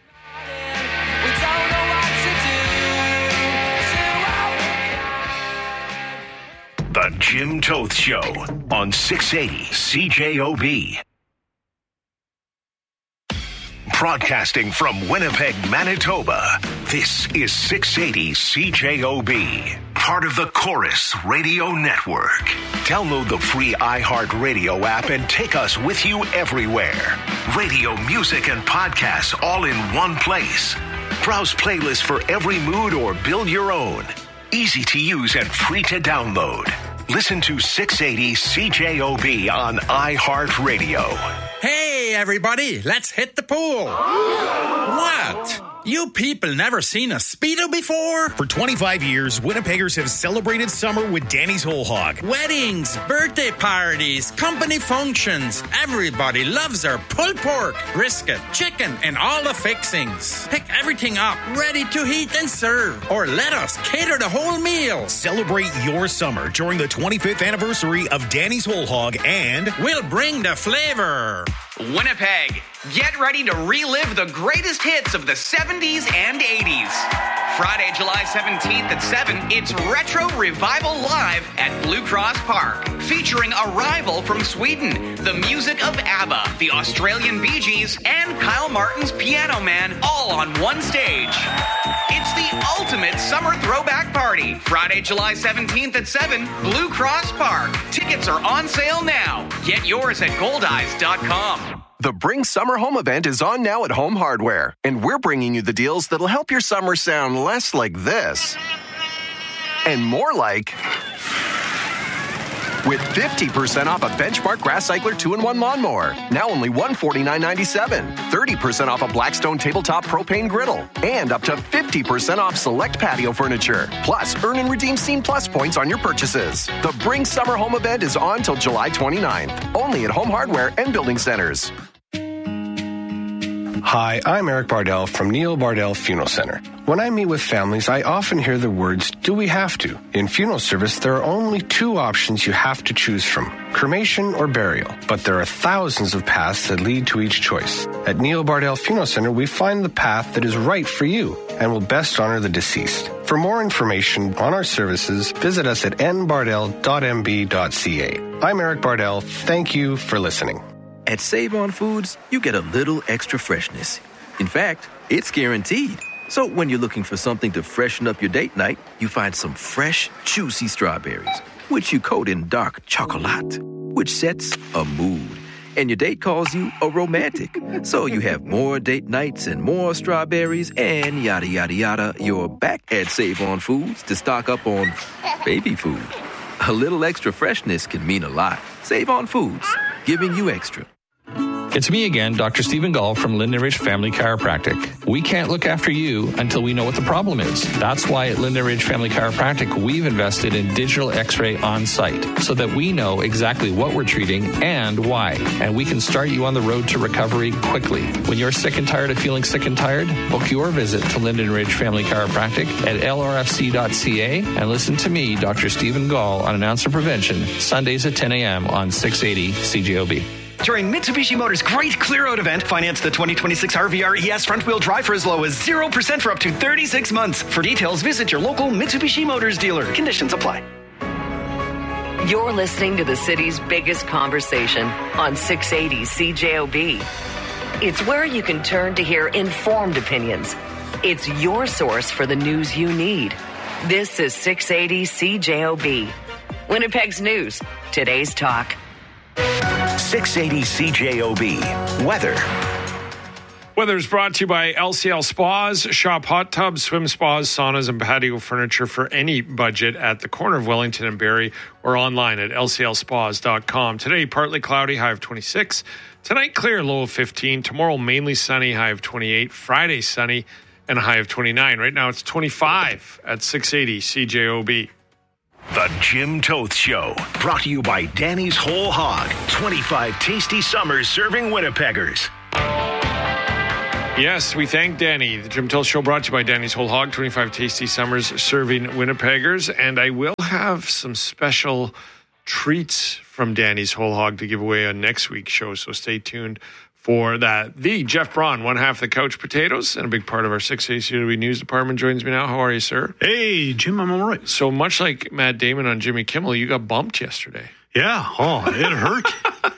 The Jim Toth Show on six eighty C J O B. Broadcasting from Winnipeg, Manitoba, this is six eighty C J O B, part of the Chorus Radio Network. Download the free iHeartRadio app and take us with you everywhere. Radio, music, and podcasts all in one place. Browse playlists for every mood or build your own. Easy to use and free to download. Listen to six eighty C J O B on iHeartRadio. Hey, everybody, let's hit the pool. What? You people never seen a Speedo before? For twenty-five years, Winnipeggers have celebrated summer with Danny's Whole Hog. Weddings, birthday parties, company functions. Everybody loves our pulled pork, brisket, chicken, and all the fixings. Pick everything up, ready to heat and serve. Or let us cater the whole meal. Celebrate your summer during the twenty-fifth anniversary of Danny's Whole Hog, and we'll bring the flavor. Winnipeg, get ready to relive the greatest hits of the seventies and eighties. Friday, July seventeenth at seven, it's Retro Revival Live at Blue Cross Park, featuring Arrival from Sweden, the music of ABBA, the Australian Bee Gees, and Kyle Martin's Piano Man, all on one stage. It's the ultimate summer throwback party. Friday, July seventeenth at seven, Blue Cross Park. Tickets are on sale now. Get yours at gold eyes dot com. The Bring Summer Home event is on now at Home Hardware, and we're bringing you the deals that'll help your summer sound less like this and more like, with fifty percent off a Benchmark Grass Cycler two in one lawnmower, now only one hundred forty-nine dollars and ninety-seven cents, thirty percent off a Blackstone tabletop propane griddle, and up to fifty percent off select patio furniture. Plus, earn and redeem Scene Plus points on your purchases. The Bring Summer Home event is on till July twenty-ninth, only at Home Hardware and Building Centers. Hi, I'm Eric Bardell from Neil Bardell Funeral Center. When I meet with families, I often hear the words, do we have to? In funeral service, there are only two options you have to choose from, cremation or burial. But there are thousands of paths that lead to each choice. At Neil Bardell Funeral Center, we find the path that is right for you and will best honor the deceased. For more information on our services, visit us at n bardell dot m b dot c a. I'm Eric Bardell. Thank you for listening. At Save On Foods, you get a little extra freshness. In fact, it's guaranteed. So when you're looking for something to freshen up your date night, you find some fresh, juicy strawberries, which you coat in dark chocolate, which sets a mood. And your date calls you a romantic. So you have more date nights and more strawberries and yada, yada, yada. You're back at Save On Foods to stock up on baby food. A little extra freshness can mean a lot. Save On Foods, giving you extra. It's me again, Doctor Stephen Gall from Linden Ridge Family Chiropractic. We can't look after you until we know what the problem is. That's why at Linden Ridge Family Chiropractic, we've invested in digital x-ray on site so that we know exactly what we're treating and why. And we can start you on the road to recovery quickly. When you're sick and tired of feeling sick and tired, book your visit to Linden Ridge Family Chiropractic at L R F C dot C A and listen to me, Doctor Stephen Gall, on An Ounce of Prevention, Sundays at ten a.m. on six eighty C J O B. During Mitsubishi Motors' Great Clear Out event, finance the twenty twenty-six R V R E S front-wheel drive for as low as zero percent for up to thirty-six months. For details, visit your local Mitsubishi Motors dealer. Conditions apply. You're listening to the city's biggest conversation on six eighty C J O B. It's where you can turn to hear informed opinions. It's your source for the news you need. This is six eighty C J O B. Winnipeg's news, today's talk. six eighty C J O B. Weather. Weather is brought to you by L C L Spas. Shop hot tubs, swim spas, saunas, and patio furniture for any budget at the corner of Wellington and Barrie or online at L C L spas dot com. Today, partly cloudy, high of twenty-six. Tonight, clear, low of fifteen. Tomorrow, mainly sunny, high of twenty-eight. Friday, sunny, and a high of twenty-nine. Right now, it's twenty-five at six eighty C J O B. The Jim Toth Show, brought to you by Danny's Whole Hog. twenty-five tasty summers serving Winnipeggers. Yes, we thank Danny. The Jim Toth Show brought to you by Danny's Whole Hog, twenty-five tasty summers serving Winnipeggers. And I will have some special treats from Danny's Whole Hog to give away on next week's show, so stay tuned for that. The Jeff Braun, one half the Couch Potatoes, and a big part of our six A C W News Department, joins me now. How are you, sir? Hey, Jim, I'm all right. So much like Matt Damon on Jimmy Kimmel, you got bumped yesterday. Yeah. Oh, it hurt.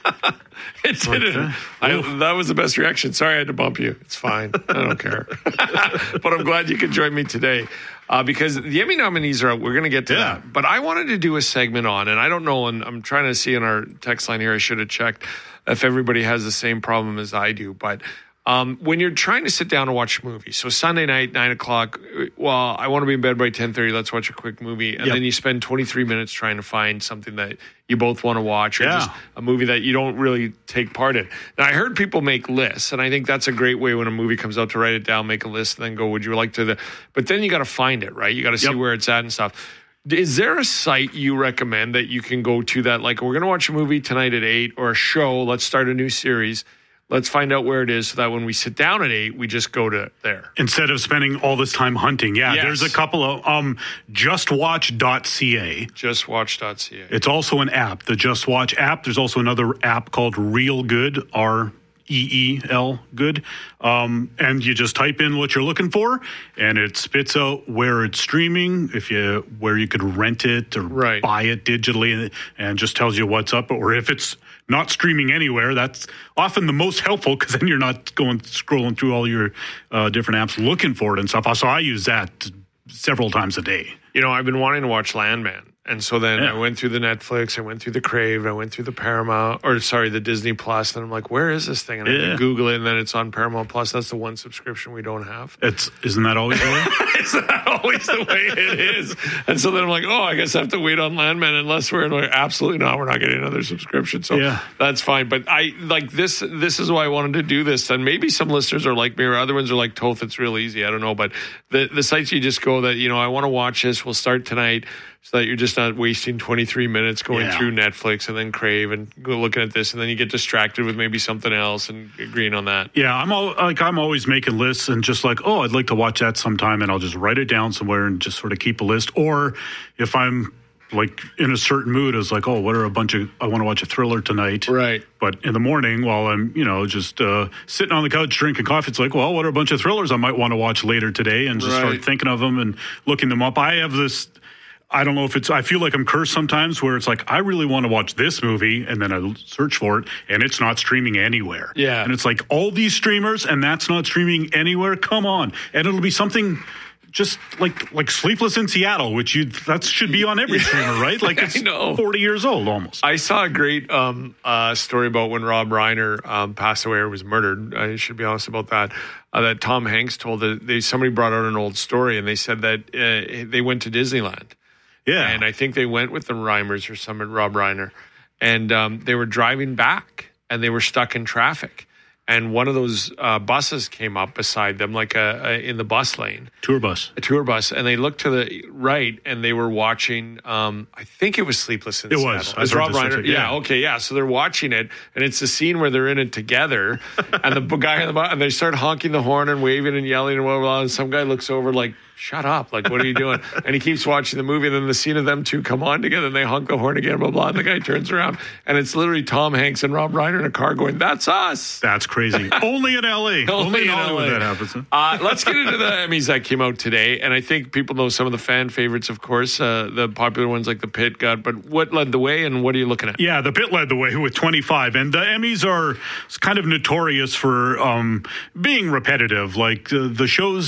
It didn't. I, that was the best reaction. Sorry I had to bump you. It's fine. I don't care. But I'm glad you could join me today uh, because the Emmy nominees are out. We're going to get to yeah. that. But I wanted to do a segment on, and I don't know, and I'm trying to see in our text line here, I should have checked if everybody has the same problem as I do. But um, when you're trying to sit down and watch a movie, so Sunday night, nine o'clock, well, I want to be in bed by ten thirty, let's watch a quick movie. And yep. then you spend twenty-three minutes trying to find something that you both want to watch, or yeah. just a movie that you don't really take part in. Now, I heard people make lists, and I think that's a great way when a movie comes out to write it down, make a list, and then go, would you like to the... But then you got to find it, right? You got to see yep. where it's at and stuff. Is there a site you recommend that you can go to that, like, we're going to watch a movie tonight at eight, or a show, let's start a new series, let's find out where it is so that when we sit down at eight, we just go to there. Instead of spending all this time hunting. Yeah, yes. There's a couple of um, just watch dot c a. just watch dot c a. It's also an app, the Just Watch app. There's also another app called Real Good, R E E L, good. Um, and you just type in what you're looking for, and it spits out where it's streaming, if you where you could rent it or right. buy it digitally, and just tells you what's up. Or if it's not streaming anywhere, that's often the most helpful because then you're not going scrolling through all your uh, different apps looking for it and stuff. So I use that several times a day. You know, I've been wanting to watch Landman. And so then yeah. I went through the Netflix, I went through the Crave, I went through the Paramount, or sorry, the Disney Plus. And I'm like, where is this thing? And yeah. I can Google it, and then it's on Paramount Plus. That's the one subscription we don't have. It's Isn't that always the way? Isn't that always the way it is? And so then I'm like, oh, I guess I have to wait on Landman unless we're like, absolutely not. We're not getting another subscription. So yeah. that's fine. But I like this. This is why I wanted to do this. And maybe some listeners are like me, or other ones are like Toth. It's real easy. I don't know. But the, the sites you just go that, you know, I want to watch this. We'll start tonight. So that you're just not wasting twenty-three minutes going yeah. through Netflix and then Crave and go looking at this, and then you get distracted with maybe something else and agreeing on that. Yeah, I'm all, like I'm always making lists and just like, oh, I'd like to watch that sometime, and I'll just write it down somewhere and just sort of keep a list. Or if I'm like in a certain mood, it's like, oh, what are a bunch of, I want to watch a thriller tonight. Right. But in the morning, while I'm, you know, just uh, sitting on the couch drinking coffee, it's like, well, what are a bunch of thrillers I might want to watch later today, and just right. start thinking of them and looking them up. I have this. I don't know if it's, I feel like I'm cursed sometimes where it's like, I really want to watch this movie, and then I search for it and it's not streaming anywhere. Yeah. And it's like all these streamers and that's not streaming anywhere. Come on. And it'll be something just like, like Sleepless in Seattle, which you, that should be on every streamer, right? Like it's forty years old almost. I saw a great um, uh, story about when Rob Reiner um, passed away or was murdered. I should be honest about that. Uh, that Tom Hanks told that they, somebody brought out an old story, and they said that uh, they went to Disneyland. Yeah. And I think they went with the Reimers or some Rob Reiner. And um, they were driving back, and they were stuck in traffic. And one of those uh, buses came up beside them, like a, a in the bus lane. Tour bus. A tour bus. And they looked to the right, and they were watching, um, I think it was Sleepless in it Seattle. Was. It was. Rob Reiner. Yeah. yeah, okay, yeah. So they're watching it, and it's the scene where they're in it together. And the guy on the bus, and they start honking the horn and waving and yelling and blah, blah, blah. And some guy looks over like, shut up. Like, what are you doing? And he keeps watching the movie, and then the scene of them two come on together, and they honk the horn again, blah, blah. And the guy turns around, and it's literally Tom Hanks and Rob Reiner in a car going, that's us. That's crazy. Only in L A. Only, Only in Hollywood L A that happens. Huh? Uh, let's get into the Emmys that came out today. And I think people know some of the fan favorites, of course, uh, the popular ones like The Pit got. But what led the way, and what are you looking at? Yeah, The Pit led the way with twenty-five. And the Emmys are kind of notorious for um, being repetitive. Like uh, the shows...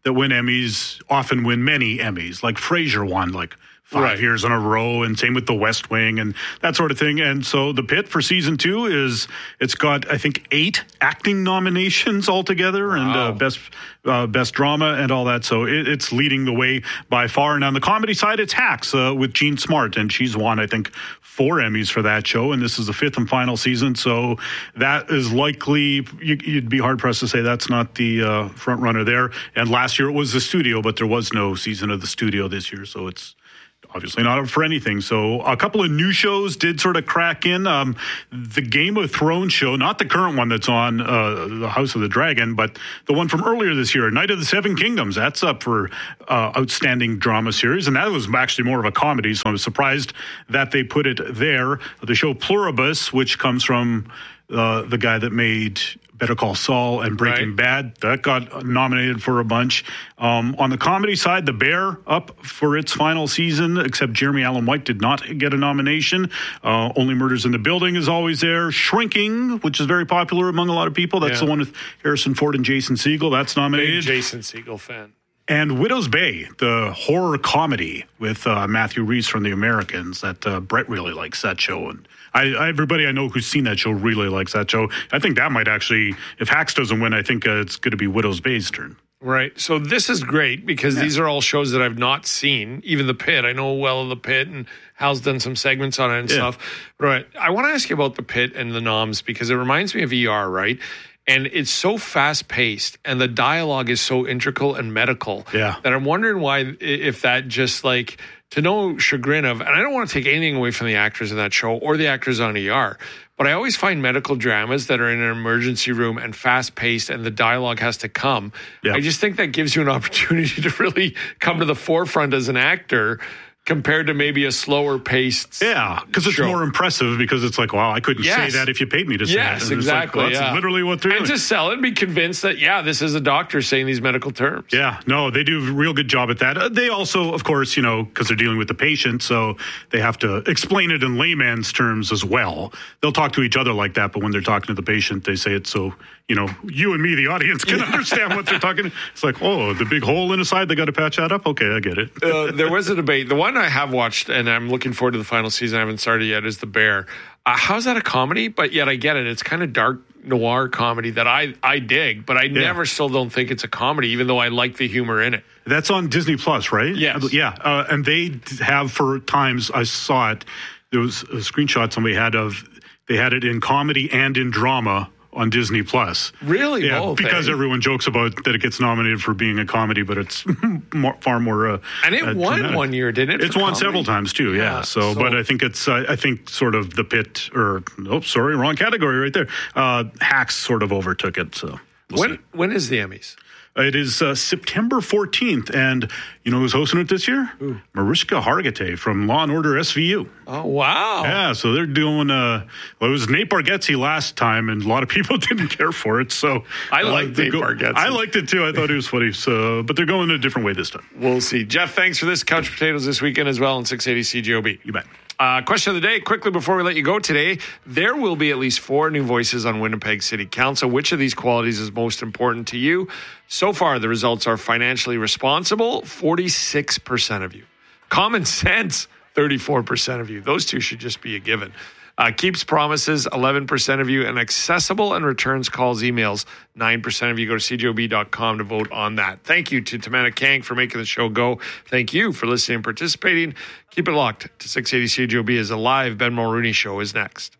that win Emmys often win many Emmys, like Frasier won like five Right. years in a row, and same with The West Wing and that sort of thing. And so The Pit for season two is, it's got, I think, eight acting nominations altogether, and uh, best uh, best drama and all that. So it, it's leading the way by far. And on the comedy side, it's Hacks uh, with Jean Smart, and she's won, I think, four Emmys for that show, and this is the fifth and final season. So that is likely, you, you'd be hard pressed to say that's not the uh, front runner there. And last year it was The Studio, but there was no season of The Studio this year, so it's obviously not up for anything. So a couple of new shows did sort of crack in. Um, the Game of Thrones show, not the current one that's on uh, the House of the Dragon, but the one from earlier this year, Night of the Seven Kingdoms. That's up for uh, outstanding drama series, and that was actually more of a comedy, so I was surprised that they put it there. The show Pluribus, which comes from uh, the guy that made Better Call Saul and Breaking Right. Bad, that got nominated for a bunch. Um, on the comedy side, The Bear up for its final season, except Jeremy Allen White did not get a nomination. Uh, Only Murders in the Building is always there. Shrinking, which is very popular among a lot of people. That's Yeah. the one with Harrison Ford and Jason Segel. That's Big nominated. Jason Segel fan. And Widow's Bay, the horror comedy with uh, Matthew Reese from The Americans, that uh, Brett really likes that show. And I, I, everybody I know who's seen that show really likes that show. I think that might actually, if Hacks doesn't win, I think uh, it's going to be Widow's Bay's turn. Right. So this is great because yeah. these are all shows that I've not seen. Even The Pit. I know well of The Pit, and Hal's done some segments on it and yeah. stuff. Right. I want to ask you about The Pit and the noms because it reminds me of E R, right? And it's so fast-paced, and the dialogue is so integral and medical yeah. that I'm wondering why, if that just like, to no chagrin of, and I don't want to take anything away from the actors in that show or the actors on E R, but I always find medical dramas that are in an emergency room and fast-paced and the dialogue has to come. Yeah. I just think that gives you an opportunity to really come to the forefront as an actor compared to maybe a slower paced yeah because it's show. More impressive because it's like, wow, I couldn't yes. say that if you paid me to say yes, it. Yes, exactly. Like, well, that's yeah. literally what they're and doing. to sell it and be convinced that, yeah, this is a doctor saying these medical terms. Yeah, no, they do a real good job at that. Uh, they also, of course, you know, because they're dealing with the patient, so they have to explain it in layman's terms as well. They'll talk to each other like that, but when they're talking to the patient, they say it so, you know, you and me, the audience, can understand what they're talking. It's like, oh, the big hole in the side, they got to patch that up? Okay, I get it. uh, there was a debate. The one I have watched, and I'm looking forward to the final season, I haven't started yet, is The Bear. Uh, how's that a comedy? But yet I get it. It's kind of dark noir comedy that I, I dig, but I yeah. never still don't think it's a comedy, even though I like the humor in it. That's on Disney Plus, right? Yes. Yeah. Uh, and they have, for times, I saw it, there was a screenshot somebody had of, they had it in comedy and in drama on Disney Plus. Really? Yeah, Both, because eh? everyone jokes about that it gets nominated for being a comedy, but it's more, far more. Uh, and it uh, won dramatic. one year, didn't it? It's won comedy? Several times too. Yeah. yeah. So, so, but I think it's. Uh, I think sort of The Pit, or oh, sorry, wrong category right there. Uh, Hacks sort of overtook it. So we'll when see. When is the Emmys? It is uh, September fourteenth, and you know who's hosting it this year? Ooh. Mariska Hargitay from Law and Order S V U. Oh, wow. Yeah, so they're doing, uh, well, it was Nate Bargatze last time, and a lot of people didn't care for it, so. I uh, like Nate go- Bargatze. I liked it too, I thought it was funny, so, but they're going a different way this time. We'll see. Jeff, thanks for this. Couch Potatoes this weekend as well on six eighty C J O B. You bet. Uh, question of the day, quickly before we let you go today, there will be at least four new voices on Winnipeg City Council. Which of these qualities is most important to you? So far, the results are financially responsible, forty-six percent of you. Common sense, thirty-four percent of you. Those two should just be a given. Uh, keeps promises, eleven percent of you, and accessible and returns calls, emails, nine percent of you. Go to C J O B dot com to vote on that. Thank you to Tamana Kang for making the show go. Thank you for listening and participating. Keep it locked to six eighty C J O B as a live Ben Mulrooney show is next.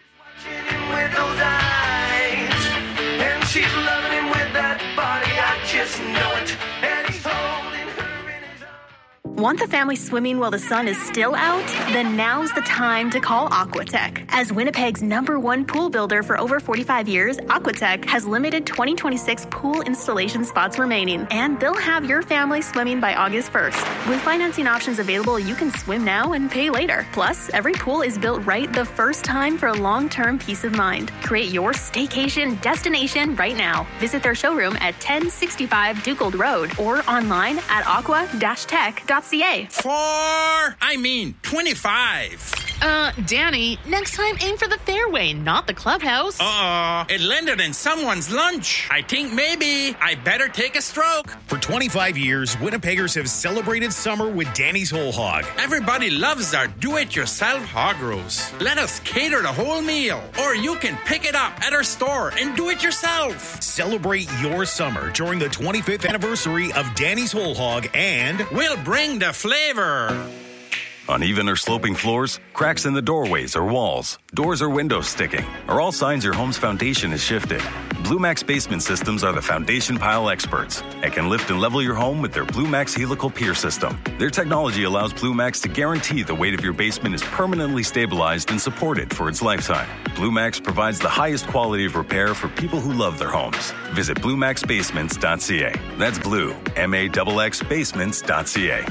Want the family swimming while the sun is still out? Then now's the time to call Aquatech. As Winnipeg's number one pool builder for over forty-five years, Aquatech has limited twenty twenty-six pool installation spots remaining, and they'll have your family swimming by August first. With financing options available, you can swim now and pay later. Plus, every pool is built right the first time for long-term peace of mind. Create your staycation destination right now. Visit their showroom at ten sixty-five Dugold Road or online at aqua dash tech dot c a. Four, I mean twenty-five. Uh, Danny, next time aim for the fairway, not the clubhouse. Uh-oh, it landed in someone's lunch. I think maybe I better take a stroke. For twenty-five years, Winnipeggers have celebrated summer with Danny's Whole Hog. Everybody loves our do-it-yourself hog roast. Let us cater the whole meal, or you can pick it up at our store and do it yourself. Celebrate your summer during the twenty-fifth anniversary of Danny's Whole Hog, and we'll bring the flavor. Uneven or sloping floors, cracks in the doorways or walls, doors or windows sticking, are all signs your home's foundation is shifted. Blue Max Basement Systems are the foundation pile experts and can lift and level your home with their Blue Max Helical Pier System. Their technology allows Blue Max to guarantee the weight of your basement is permanently stabilized and supported for its lifetime. Blue Max provides the highest quality of repair for people who love their homes. Visit blue max basements dot c a. That's blue, M A X X basements dot c a.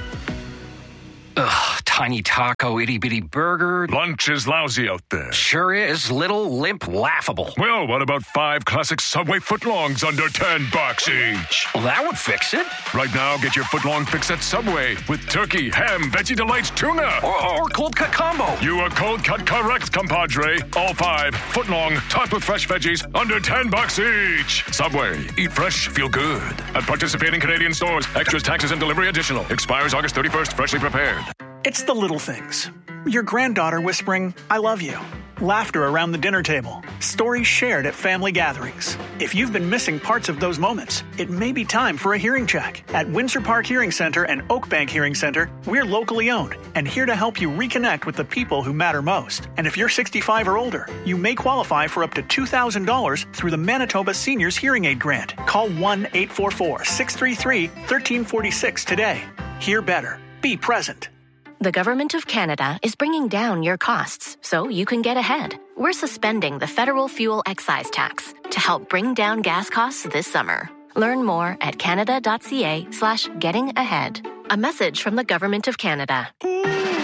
Ugh, tiny taco, itty bitty burger. Lunch is lousy out there. Sure is. Little, limp, laughable. Well, what about five classic Subway footlongs under ten bucks each? Well, that would fix it. Right now, get your footlong fix at Subway with turkey, ham, veggie delights, tuna. Or, or cold cut combo. You are cold cut correct, compadre. All five footlong, topped with fresh veggies, under ten bucks each. Subway. Eat fresh, feel good. At participating Canadian stores. Extras, taxes, and delivery additional. Expires August thirty-first. Freshly prepared. It's the little things. Your granddaughter whispering, I love you. Laughter around the dinner table. Stories shared at family gatherings. If you've been missing parts of those moments, it may be time for a hearing check. At Windsor Park Hearing Center and Oakbank Hearing Center, we're locally owned and here to help you reconnect with the people who matter most. And if you're sixty-five or older, you may qualify for up to two thousand dollars through the Manitoba Seniors Hearing Aid Grant. Call one eight four four, six three three, one three four six today. Hear better. Be present. The Government of Canada is bringing down your costs so you can get ahead. We're suspending the federal fuel excise tax to help bring down gas costs this summer. Learn more at canada.ca slash getting ahead. A message from the Government of Canada.